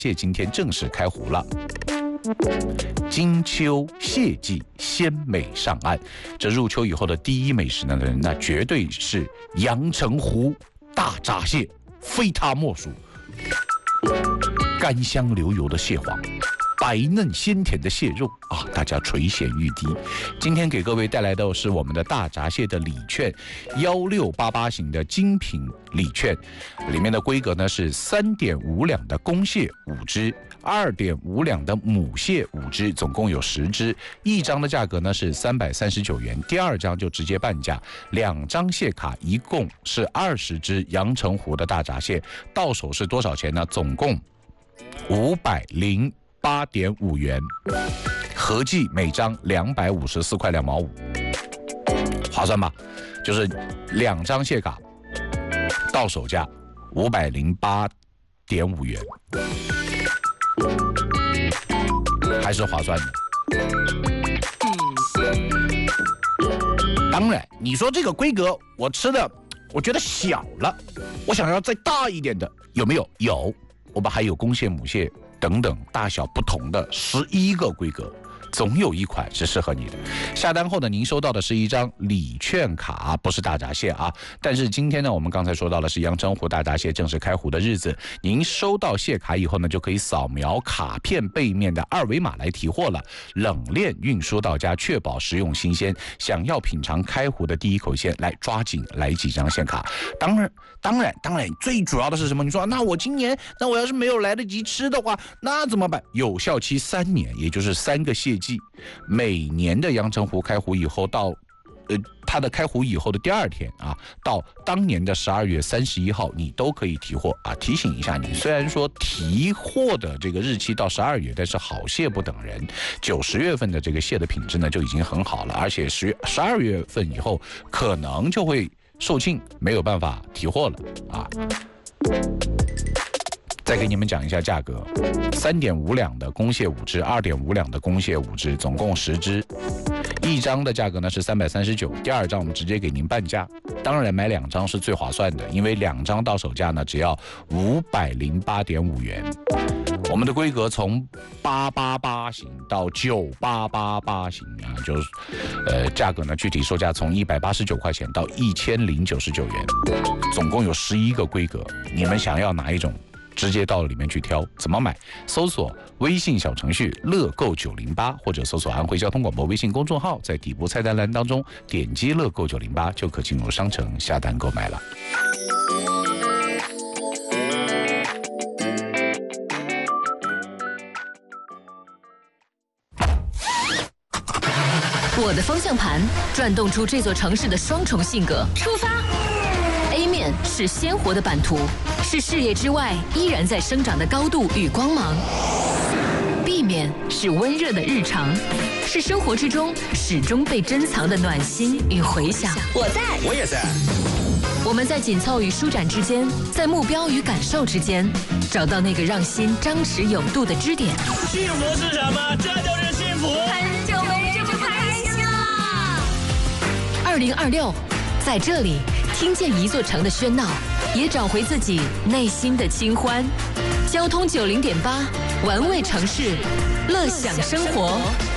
蟹今天正式开湖了。金秋蟹季，鲜美上岸。这入秋以后的第一美食呢，那绝对是阳澄湖大闸蟹，非它莫属。甘香流油的蟹黄，白嫩鲜甜的蟹肉啊，大家垂涎欲滴。今天给各位带来的是我们的大闸蟹的礼券，1688型的精品礼券，里面的规格呢是3.5两的公蟹5只，2.5两的母蟹5只，总共有10只，一张的价格呢是339元，第二张就直接半价，2张蟹卡一共是20只阳澄湖的大闸蟹，到手是多少钱呢？总共508.5元，合计每张254块2毛5，划算吧？就是2张蟹卡，到手价508.5元，还是划算的。当然，你说这个规格我吃的，我觉得小了，我想要再大一点的，有没有？有。我们还有公蟹、母蟹等等大小不同的11个规格，总有一款是适合你的。下单后呢，您收到的是一张礼券卡，不是大闸蟹啊。但是今天呢，我们刚才说到的是阳澄湖大闸蟹正式开湖的日子，您收到蟹卡以后呢，就可以扫描卡片背面的2维码来提货了，冷链运输到家，确保食用新鲜。想要品尝开湖的第一口蟹，来抓紧来几张蟹卡。当然，最主要的是什么？你说那我今年，那我要是没有来得及吃的话，那怎么办？有效期3年，也就是3个蟹季。每年的阳澄湖开湖以后到它的开湖以后的第2天啊，到当年的12月31号，你都可以提货啊。提醒一下你，虽然说提货的这个日期到12月，但是好蟹不等人，9、10月份的这个蟹的品质呢就已经很好了，而且12月份以后可能就会售罄，没有办法提货了啊。再给你们讲一下价格，3.5两的公蟹5只，2.5两的公蟹5只，总共10只，一张的价格呢是339，第二张我们直接给您半价。当然买2张是最划算的，因为2张到手价呢只要508.5元。我们的规格从888型到9888型啊，就是价格呢具体售价从189块钱到1099元，总共有11个规格，你们想要哪一种？直接到里面去挑，怎么买？搜索微信小程序乐购908，或者搜索安徽交通广播微信公众号，在底部菜单栏当中点击乐购908，就可进入商城下单购买了。 我的方向盘转动出这座城市的双重性格。出发 ！A 面是鲜活的版图，是视野之外依然在生长的高度与光芒。B 面是温热的日常，是生活之中始终被珍藏的暖心与回响。 我在， 我也在。 我们在紧凑与舒展之间，在目标与感受之间，找到那个让心张弛有度的支点。 幸福是什么？这就是幸福。 很久没这么开心了。 2026，在这里听见一座城的喧闹，也找回自己内心的清欢。交通90.8，玩味城市，乐享生活。